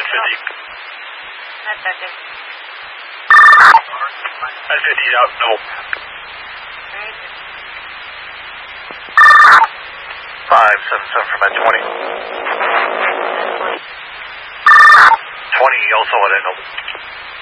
At 50 out, no. 577 from at 20. 20 also at no.